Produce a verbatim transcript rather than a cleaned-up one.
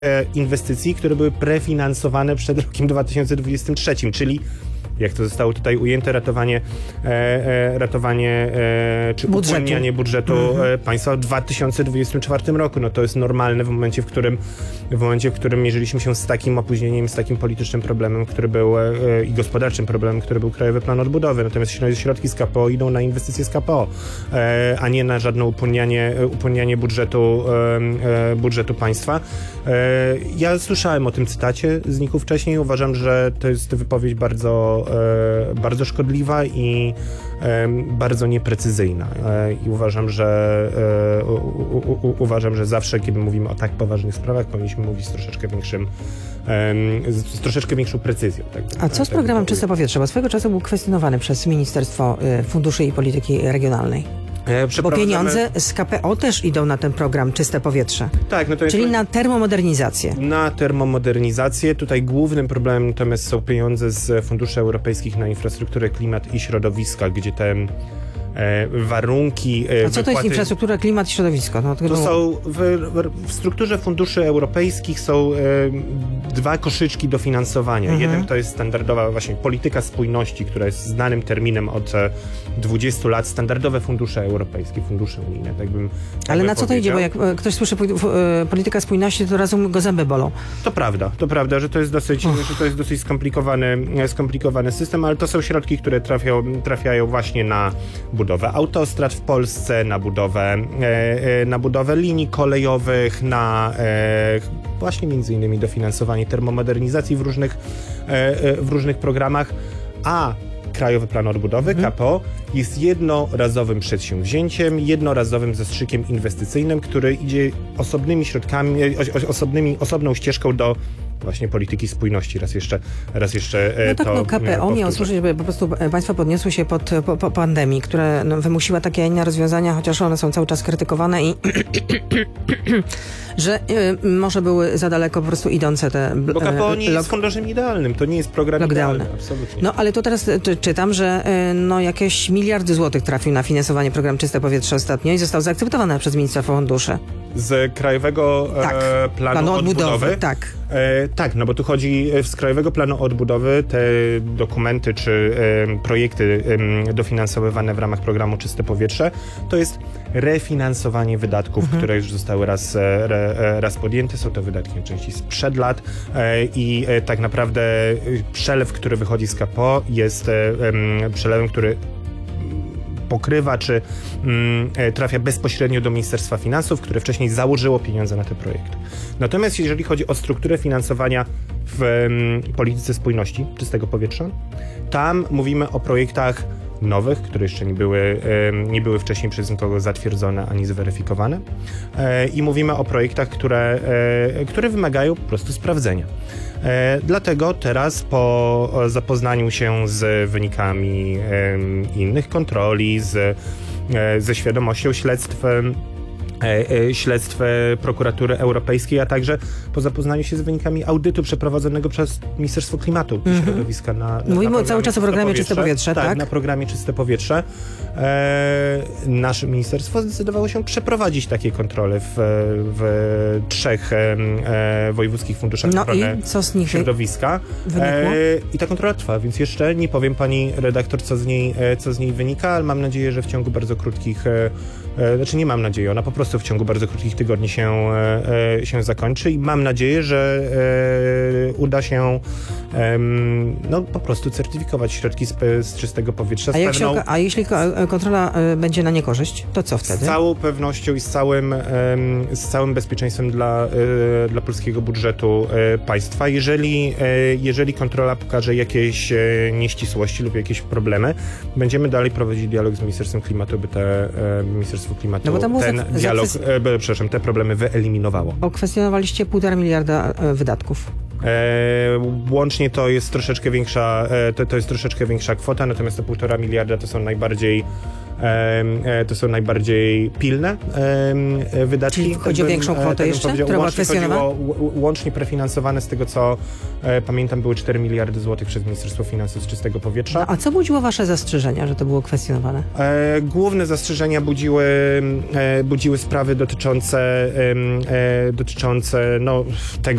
inwestycji, które były prefinansowane przed rokiem dwa tysiące dwudziestym trzecim, czyli jak to zostało tutaj ujęte, ratowanie, e, e, ratowanie e, czy uwolnienie budżetu mm-hmm. państwa w dwa tysiące dwudziestym czwartym roku. No to jest normalne w momencie, w którym w momencie, w którym mierzyliśmy się z takim opóźnieniem, z takim politycznym problemem, który był e, i gospodarczym problemem, który był Krajowy Plan Odbudowy. Natomiast środki z K P O idą na inwestycje z K P O, e, a nie na żadne upłynnianie, upłynnianie budżetu, e, e, budżetu państwa. E, ja słyszałem o tym cytacie z Niku wcześniej. Uważam, że to jest wypowiedź bardzo bardzo szkodliwa i bardzo nieprecyzyjna. I uważam, że u, u, u, uważam, że zawsze, kiedy mówimy o tak poważnych sprawach, powinniśmy mówić z troszeczkę większym, z troszeczkę większą precyzją. Tak, A co z tak, programem tak, Czyste Powietrze? Bo swego czasu był kwestionowany przez Ministerstwo Funduszy i Polityki Regionalnej. Bo pieniądze z K P O też idą na ten program Czyste Powietrze. Tak, no to Czyli jest... na termomodernizację. Na termomodernizację. Tutaj głównym problemem natomiast są pieniądze z funduszy europejskich na infrastrukturę, klimat i środowiska, gdzie te e, warunki... E, A co to wypłaty... jest infrastruktura, klimat i środowisko? No, to to są w, w strukturze funduszy europejskich są e, dwa koszyczki dofinansowania. Mhm. Jeden to jest standardowa właśnie polityka spójności, która jest znanym terminem od dwudziestu lat. Standardowe fundusze europejskie, fundusze unijne, tak bym tak Ale by na co to idzie? Bo jak ktoś słyszy polityka spójności, to razu go zęby bolą. To prawda, to prawda, że to jest dosyć, Uff. że to jest dosyć skomplikowany, skomplikowany system, ale to są środki, które trafią, trafiają właśnie na budowę autostrad w Polsce, na budowę, e, na budowę linii kolejowych, na e, właśnie między innymi dofinansowanie termomodernizacji w różnych, e, w różnych programach, a Krajowy Plan Odbudowy, mhm. K P O, jest jednorazowym przedsięwzięciem, jednorazowym zastrzykiem inwestycyjnym, który idzie osobnymi środkami, osobnymi, osobną ścieżką do właśnie polityki spójności. Raz jeszcze, raz jeszcze no tak, to no K P O miało służyć, żeby po prostu państwa podniosły się pod po, po pandemii, która no, wymusiła takie, a inne rozwiązania, chociaż one są cały czas krytykowane i że y, może były za daleko po prostu idące te... Bo K P O nie jest funduszem idealnym, to nie jest program idealny. Absolutnie. No ale tu teraz czy, czytam, że y, no jakieś miliardy złotych trafił na finansowanie programu Czyste Powietrze ostatnio i został zaakceptowany przez Ministerstwo Funduszy. Z Krajowego tak. e, Planu, planu Odbudowy? odbudowy tak. E, tak, no bo tu chodzi z Krajowego Planu Odbudowy te dokumenty czy e, projekty e, dofinansowywane w ramach programu Czyste Powietrze, to jest refinansowanie wydatków, mhm. które już zostały raz, re, raz podjęte. Są to wydatki części sprzed lat e, i e, tak naprawdę przelew, który wychodzi z K P O jest e, przelewem, który pokrywa, czy mm, trafia bezpośrednio do Ministerstwa Finansów, które wcześniej założyło pieniądze na te projekty. Natomiast jeżeli chodzi o strukturę finansowania w mm, polityce spójności czystego powietrza, tam mówimy o projektach nowych, które jeszcze nie były, nie były wcześniej przez nikogo zatwierdzone ani zweryfikowane. I mówimy o projektach, które, które wymagają po prostu sprawdzenia. Dlatego teraz po zapoznaniu się z wynikami innych kontroli, z, ze świadomością śledztw, śledztw Prokuratury Europejskiej, a także po zapoznaniu się z wynikami audytu przeprowadzonego przez Ministerstwo Klimatu i mm-hmm. Środowiska na, na Mówimy cały czas o programie Czyste Powietrze, tak? Tak, na programie Czyste Powietrze. E, nasze ministerstwo zdecydowało się przeprowadzić takie kontrole w, w trzech e, wojewódzkich funduszach no ochrony i co z nich środowiska. E, I ta kontrola trwa, więc jeszcze nie powiem pani redaktor, co z niej, co z niej wynika, ale mam nadzieję, że w ciągu bardzo krótkich, e, znaczy nie mam nadziei, ona po prostu w ciągu bardzo krótkich tygodni się, e, się zakończy i mam nadzieję, że e, uda się e, no, po prostu certyfikować środki z, z czystego powietrza. Z a, jak pewną, się, a jeśli kontrola e, będzie na niekorzyść, to co wtedy? Z całą pewnością i z całym, e, z całym bezpieczeństwem dla, e, dla polskiego budżetu e, państwa. Jeżeli, e, jeżeli kontrola pokaże jakieś e, nieścisłości lub jakieś problemy, będziemy dalej prowadzić dialog z Ministerstwem Klimatu, by te e, Ministerstwo Klimatu no bo tam ten dialog, e, przepraszam, te problemy wyeliminowało. Bo kwestionowaliście półtora miliarda e, wydatków. E, łącznie to jest troszeczkę większa, e, to, to jest troszeczkę większa kwota, natomiast te półtora miliarda to są najbardziej e, to są najbardziej pilne e, wydatki. Czyli chodzi o większą kwotę tak jeszcze, która była kwestionowana? Łącznie prefinansowane, z tego co e, pamiętam, były cztery miliardy złotych przez Ministerstwo Finansów z czystego powietrza. No, a co budziło wasze zastrzeżenia, że to było kwestionowane? E, główne zastrzeżenia budziły, e, budziły sprawy dotyczące, e, dotyczące no, tego,